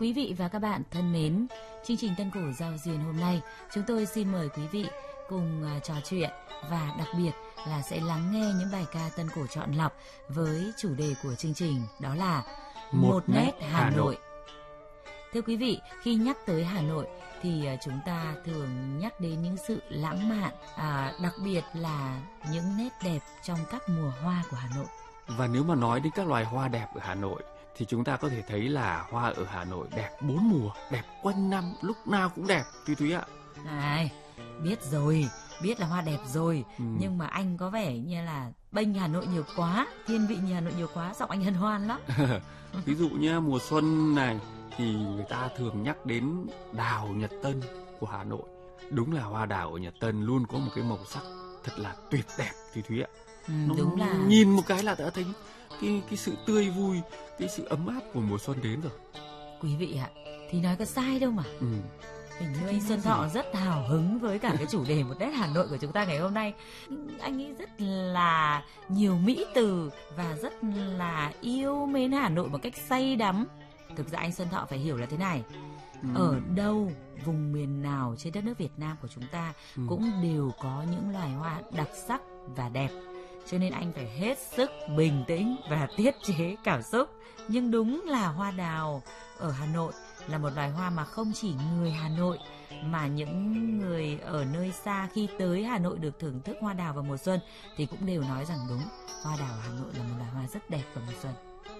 Quý vị và các bạn thân mến, chương trình Tân Cổ Giao Duyên hôm nay, chúng tôi xin mời quý vị cùng trò chuyện và đặc biệt là sẽ lắng nghe những bài ca Tân Cổ chọn lọc với chủ đề của chương trình, đó là Một nét Hà Nội. Thưa quý vị, khi nhắc tới Hà Nội thì chúng ta thường nhắc đến những sự lãng mạn, đặc biệt là những nét đẹp trong các mùa hoa của Hà Nội. Và nếu mà nói đến các loài hoa đẹp ở Hà Nội thì chúng ta có thể thấy là hoa ở Hà Nội đẹp 4 mùa, đẹp quanh năm, lúc nào cũng đẹp, Thúy ạ. Này, biết rồi, biết là hoa đẹp rồi, nhưng mà anh có vẻ như là bênh Hà Nội nhiều quá, thiên vị Hà Nội nhiều quá, giọng anh hân hoan lắm. Ví dụ như mùa xuân này thì người ta thường nhắc đến đào Nhật Tân của Hà Nội. Đúng là hoa đào ở Nhật Tân luôn có một cái màu sắc thật là tuyệt đẹp, Thúy ạ. Đúng là nhìn một cái là đã thấy cái sự tươi vui, cái sự ấm áp của mùa xuân đến rồi. Quý vị ạ, thì nói có sai đâu mà. Hình như anh Xuân Thọ rất hào hứng với cả cái chủ đề Một nét Hà Nội của chúng ta ngày hôm nay. Anh ấy rất là nhiều mỹ từ và rất là yêu mến Hà Nội một cách say đắm. Thực ra anh Xuân Thọ phải hiểu là thế này. Ở đâu, vùng miền nào trên đất nước Việt Nam của chúng ta cũng đều có những loài hoa đặc sắc và đẹp. Cho nên anh phải hết sức bình tĩnh và tiết chế cảm xúc. Nhưng đúng là hoa đào ở Hà Nội là một loài hoa mà không chỉ người Hà Nội mà những người ở nơi xa khi tới Hà Nội được thưởng thức hoa đào vào mùa xuân thì cũng đều nói rằng đúng, hoa đào Hà Nội là một loài hoa rất đẹp vào mùa xuân.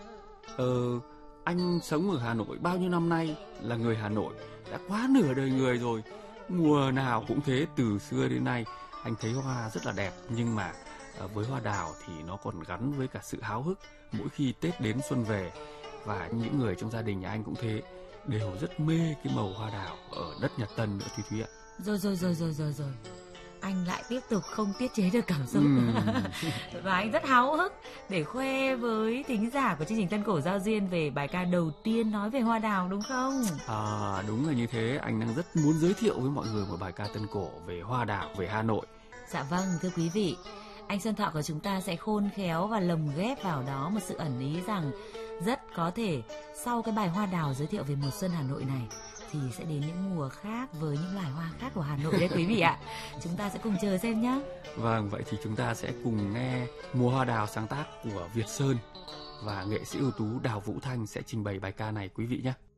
Anh sống ở Hà Nội bao nhiêu năm nay, là người Hà Nội đã quá nửa đời người rồi. Mùa nào cũng thế, từ xưa đến nay anh thấy hoa rất là đẹp. Nhưng mà với hoa đào thì nó còn gắn với cả sự háo hức mỗi khi Tết đến xuân về. Và những người trong gia đình nhà anh cũng thế, đều rất mê cái màu hoa đào ở đất Nhật Tân nữa, Thúy ạ. Rồi. Anh lại tiếp tục không tiết chế được cảm xúc. Và anh rất háo hức để khoe với thính giả của chương trình Tân Cổ Giao Duyên về bài ca đầu tiên nói về hoa đào, đúng không? Đúng là như thế. Anh đang rất muốn giới thiệu với mọi người một bài ca Tân Cổ về hoa đào, về Hà Nội. Dạ vâng, thưa quý vị, anh Xuân Thọ của chúng ta sẽ khôn khéo và lồng ghép vào đó một sự ẩn ý rằng rất có thể sau cái bài hoa đào giới thiệu về mùa xuân Hà Nội này thì sẽ đến những mùa khác với những loài hoa khác của Hà Nội đấy quý vị ạ. Chúng ta sẽ cùng chờ xem nhé. Vâng, vậy thì chúng ta sẽ cùng nghe Mùa hoa đào sáng tác của Việt Sơn và nghệ sĩ ưu tú Đào Vũ Thanh sẽ trình bày bài ca này quý vị nhé.